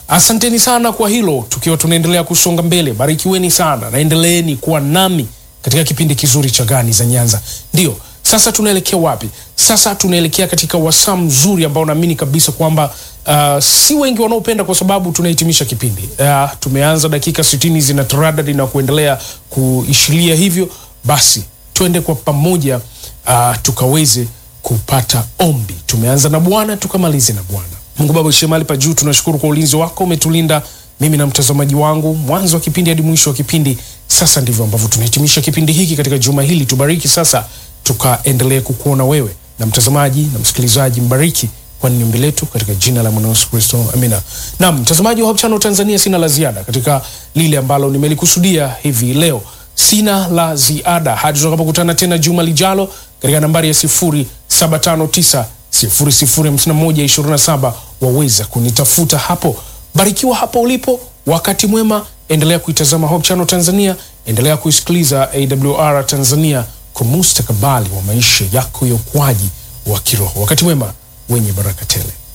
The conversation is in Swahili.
Asanteni sana kwa hilo, tukiwa tunaendelea kusonga mbele. Barikiweni sana, naendeleeni kuwa nami katika kipindi kizuri cha Gani za Nyanza. Ndio, sasa tunaelekea wapi? Sasa tunaelekea katika wasaa mzuri ambao naamini kabisa kwamba si wengi wanaopenda, kwa sababu tunahitimisha kipindi. Tumeanza dakika 60 zinataradadi na kuendelea kuishilia hivyo. Basi tuende kwa pamoja tukaweze kupata ombi. Tumeanza na Bwana, tukamalize na Bwana. Mungu Baba uliye mahali pa juu, tunashukuru kwa ulinzi wako. Umetulinda mimi na mtazamaji wangu mwanzo wa kipindi hadi mwisho wa kipindi. Sasa ndivyo ambavyo tunahitimisha kipindi hiki katika juma hili. Tubariki sasa, tukaendelee kukuona wewe, na mtazamaji na msikilizaji mbariki, kwa ni ombi letu katika jina la Mwana Yesu Kristo, amina. Na mtazamaji wa Hope Channel Tanzania, sina la ziada katika lile ambalo nimelikusudia hivi leo. Sina la ziada hadi tutakapokutana tena juma lijalo katika nambari ya 0759 005127. Waweza kunitafuta hapo. Barikiwa hapo ulipo, wakati mwema. Endelea kuitazama Hope Channel Tanzania, endelea kuisikiliza AWR Tanzania kwa mustakabali wa maisha yako ya ukuaji wa kiroho. Wakati mwema wenye baraka tele.